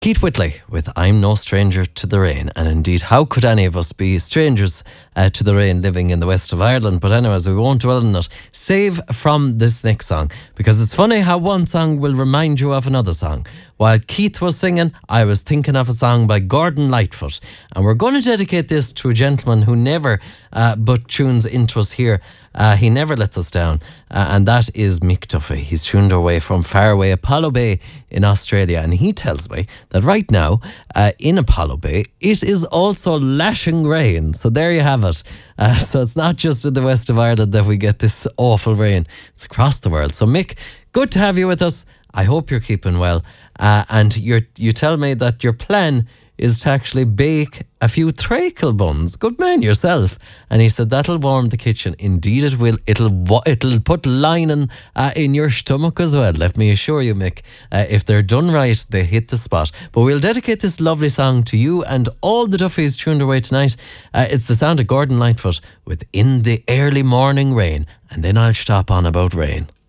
Keith Whitley with I'm No Stranger to the Rain. And indeed, how could any of us be strangers to the rain living in the west of Ireland? But anyways, we won't dwell on it. Save from this next song, because it's funny how one song will remind you of another song. While Keith was singing, I was thinking of a song by Gordon Lightfoot. And we're going to dedicate this to a gentleman who never but tunes into us here. He never lets us down, and that is Mick Duffy. He's tuned away from faraway Apollo Bay in Australia, and he tells me that right now in Apollo Bay it is also lashing rain. So there you have it. So it's not just in the west of Ireland that we get this awful rain, it's across the world. So Mick, good to have you with us. I hope you're keeping well, and you tell me that your plan is to actually bake a few treacle buns. Good man yourself. And he said that'll warm the kitchen. Indeed it will. It'll put lining in your stomach as well. Let me assure you, Mick, if they're done right, they hit the spot. But we'll dedicate this lovely song to you and all the Duffys tuned away tonight. It's the sound of Gordon Lightfoot with In the Early Morning Rain. And then I'll stop on about rain.